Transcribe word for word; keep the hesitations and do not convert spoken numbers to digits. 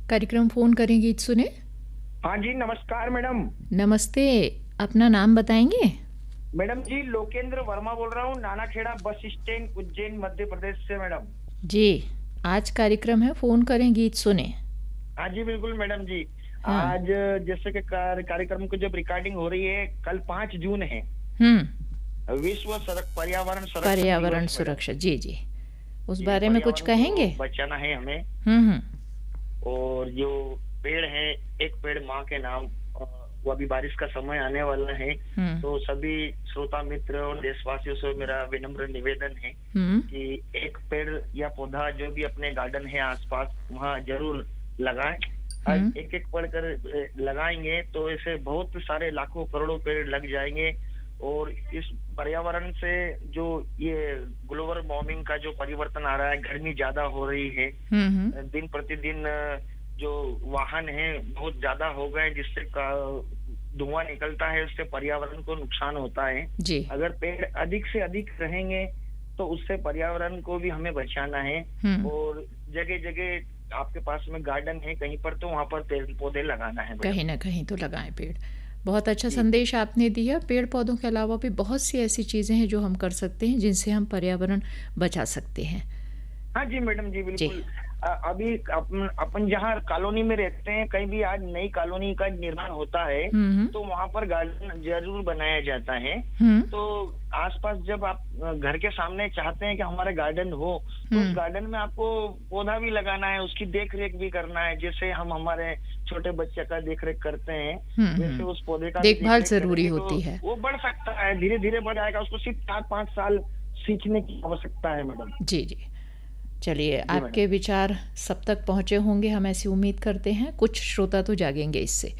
कार्यक्रम फोन करें गीत सुने। हाँ जी, नमस्कार मैडम। नमस्ते, अपना नाम बताएंगे? मैडम जी, लोकेंद्र वर्मा बोल रहा हूँ, नानाखेड़ा बस स्टैंड, उज्जैन, मध्य प्रदेश से मैडम। जी, आज कार्यक्रम है फोन करें गीत सुने। हाँ जी बिल्कुल मैडम जी। हाँ। आज जैसे कि कार, कार्यक्रम की जब रिकॉर्डिंग हो रही है, कल पाँच जून है, हम्म विश्व सड़क पर्यावरण संरक्षण पर्यावरण दिवस मैडम। सुरक्षा, जी जी, उस जी, बारे में कुछ पर्यावरण को कहेंगे? बचाना है हमें। हम्म हम्म और जो पेड़ है, एक पेड़ माँ के नाम, अ, वो अभी बारिश का समय आने वाला है, हम्म तो सभी श्रोता मित्र और देशवासियों से मेरा विनम्र निवेदन है हम्म कि एक पेड़ या पौधा जो भी अपने गार्डन है आसपास, वहाँ जरूर लगाएं। हम्म एक एक पेड़ कर अ, लगाएंगे तो ऐसे बहुत सारे लाखों करोड़ों पेड़ लग जाएंगे। और इस पर्यावरण से जो ये ग्लोबल वार्मिंग का जो परिवर्तन आ रहा है, गर्मी ज्यादा हो रही है, हम्म हम्म, दिन प्रतिदिन जो वाहन है बहुत ज्यादा हो गए, जिससे का- धुआं निकलता है, उससे पर्यावरण को नुकसान होता है। जी। अगर पेड़ अधिक से अधिक रहेंगे तो उससे पर्यावरण को भी हमें बचाना है। हम्म और जगह जगह आपके पास में गार्डन है कहीं पर, तो वहां पर पेड़ पौधे लगाना है मैडम। कहीं ना कहीं तो लगाएं पेड़। बहुत अच्छा जी संदेश आपने दिया। पेड़ पौधों के अलावा भी बहुत सी ऐसी चीज़ें हैं जो हम कर सकते हैं जिनसे हम पर्यावरण बचा सकते हैं। हाँ जी मैडम जी जी। बिल्कुल। अ, अभी अपन अपन जहाँ कॉलोनी में रहते हैं, कहीं भी आज नई कॉलोनी का निर्माण होता है हम्म तो वहां पर गार्डन जरूर बनाया जाता है। हम्म तो आसपास जब आप अ, घर के सामने चाहते हैं कि हमारे गार्डन हो, तो उस हम्म गार्डन में आपको पौधा भी लगाना है, उसकी देख रेख भी करना है, जैसे हम हमारे छोटे बच्चे का देख रेख करते हैं, हम्म वैसे हम्म उस पौधे का भी देख देखभाल रेख जरूरी करेंगे तो होती है। वो बढ़ सकता है, धीरे धीरे बढ़ जाएगा। उसको सिर्फ चार पांच साल सीखने की आवश्यकता है मैडम। जी जी। चलिए, जी मैडम। आपके विचार सब तक पहुँचे होंगे, हम ऐसी उम्मीद करते हैं। कुछ श्रोता तो जागेंगे इससे।